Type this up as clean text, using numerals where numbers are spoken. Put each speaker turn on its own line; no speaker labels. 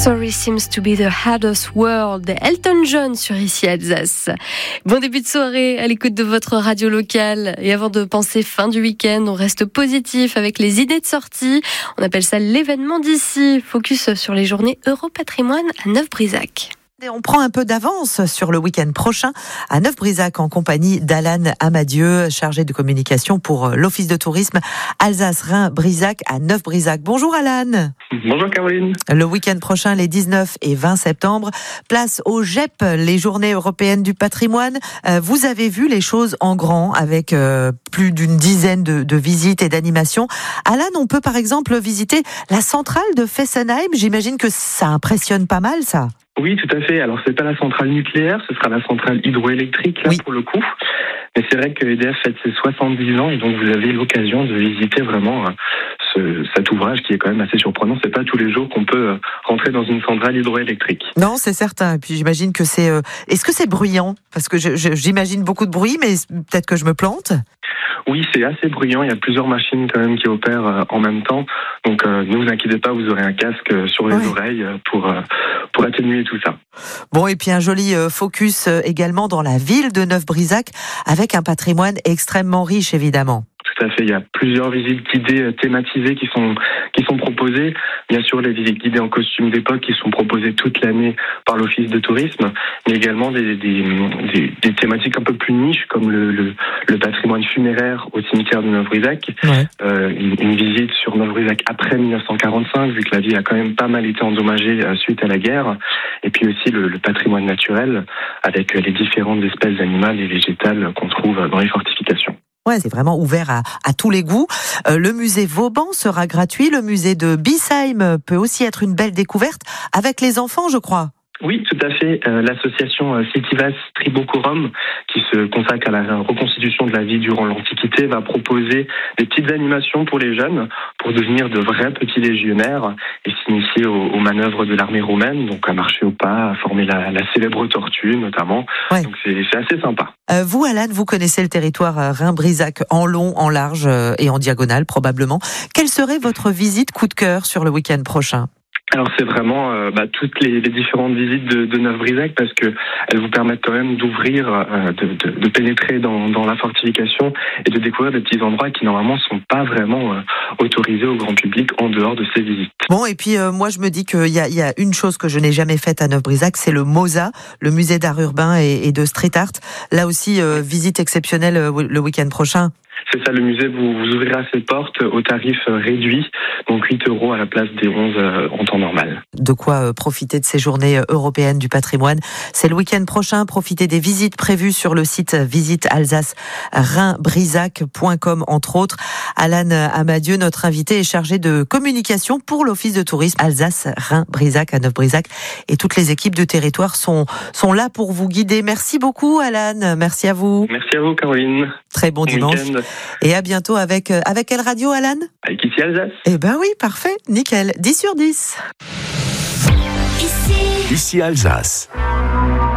Sorry seems to be the hardest world. Elton John sur Ici Alsace. Bon début de soirée à l'écoute de votre radio locale. Et avant de penser fin du week-end, on reste positif avec les idées de sortie. On appelle ça l'événement d'ici. Focus sur les journées Europatrimoine à Neuf-Brisach.
Et on prend un peu d'avance sur le week-end prochain à Neuf-Brisach en compagnie d'Alan Amadieu, chargé de communication pour l'Office de tourisme Alsace-Rhin-Brisach à Neuf-Brisach. Bonjour Alan.
Bonjour Caroline.
Le week-end prochain, les 19 et 20 septembre, place au GEP, les Journées européennes du patrimoine. Vous avez vu les choses en grand avec plus d'une dizaine de visites et d'animations. Alan, on peut par exemple visiter la centrale de Fessenheim. J'imagine que ça impressionne pas mal ça.
Oui, tout à fait. Alors, c'est pas la centrale nucléaire, ce sera la centrale hydroélectrique, là, oui, pour le coup. Mais c'est vrai que EDF fête ses 70 ans, et donc vous avez l'occasion de visiter vraiment cet ouvrage qui est quand même assez surprenant. C'est pas tous les jours qu'on peut rentrer dans une centrale hydroélectrique.
Non, c'est certain. Et puis j'imagine que c'est... Est-ce que c'est bruyant ? Parce que j'imagine beaucoup de bruit, mais peut-être que je me plante.
Oui, c'est assez bruyant. Il y a plusieurs machines quand même qui opèrent en même temps. Donc ne vous inquiétez pas, vous aurez un casque sur les oreilles pour atténuer tout ça.
Bon, et puis un joli focus également dans la ville de Neuf-Brisach avec un patrimoine extrêmement riche, évidemment.
Tout à fait, il y a plusieurs visites guidées thématisées qui sont proposées. Bien sûr, les visites guidées en costume d'époque qui sont proposées toute l'année par l'Office de tourisme, mais également des thématiques un peu plus niches comme le patrimoine funéraire au cimetière de Neuf-Brisach, une visite sur Neuf-Brisach après 1945, vu que la ville a quand même pas mal été endommagée suite à la guerre, et puis aussi le patrimoine naturel avec les différentes espèces animales et végétales qu'on trouve dans les fortifications.
Ouais, c'est vraiment ouvert à tous les goûts. Le musée Vauban sera gratuit. Le musée de Biesheim peut aussi être une belle découverte avec les enfants, je crois.
Oui, tout à fait. L'association Citivas Tribocorum, qui se consacre à la reconstitution de la vie durant l'Antiquité, va proposer des petites animations pour les jeunes pour devenir de vrais petits légionnaires et s'initier aux manœuvres de l'armée romaine, donc à marcher au pas, à former la célèbre tortue notamment. Ouais. Donc c'est assez sympa.
Vous, Alan, vous connaissez le territoire Rhin-Brisach en long, en large et en diagonale probablement. Quelle serait votre visite coup de cœur sur le week-end prochain ?
Alors c'est vraiment toutes les différentes visites de Neuf-Brisach parce que elles vous permettent quand même d'ouvrir, de pénétrer dans la fortification et de découvrir des petits endroits qui normalement sont pas vraiment autorisés au grand public en dehors de ces visites.
Bon, et puis moi je me dis qu'il y a une chose que je n'ai jamais faite à Neuf-Brisach, c'est le MOSA, le musée d'art urbain et de street art. Là aussi visite exceptionnelle le week-end prochain.
C'est ça, le musée vous ouvrira ses portes au tarif réduit, donc 8 € à la place des 11 en temps normal.
De quoi profiter de ces journées européennes du patrimoine. C'est le week-end prochain. Profitez des visites prévues sur le site visitealsace-rhin-brisach.com entre autres. Alan Amadieu, notre invité, est chargé de communication pour l'Office de tourisme Alsace-Rhin-Brisach à Neuf-Brisach. Et toutes les équipes de territoire sont là pour vous guider. Merci beaucoup Alan. Merci à vous.
Merci à vous Caroline.
Très bon dimanche. Week-end. Et à bientôt avec quelle radio, Alan ?
Avec Ici Alsace.
Eh ben oui, parfait, nickel. 10 sur 10.
Ici Alsace.